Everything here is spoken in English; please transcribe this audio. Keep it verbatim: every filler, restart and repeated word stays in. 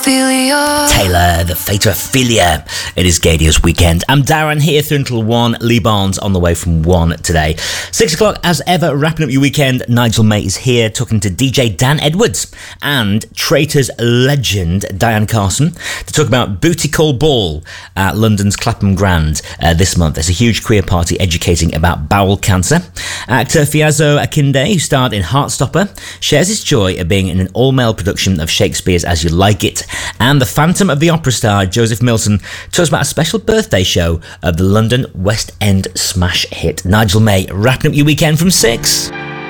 Taylor, the Fate of Ophelia. It is Gadio's weekend. I'm Darren here through until one. Lee Barnes on the way from one today. Six o'clock as ever, wrapping up your weekend. Nigel May is here talking to D J Dan Edwards and Traitors legend Diane Carson to talk about Booty Call Ball at London's Clapham Grand uh, this month. There's a huge queer party educating about bowel cancer. Actor Fiazo Akinde, who starred in Heartstopper, shares his joy at being in an all-male production of Shakespeare's As You Like It. And the Phantom of the Opera star Joseph Milton talks about a special birthday show of the London West End smash hit. Nigel May, wrapping up your weekend from six.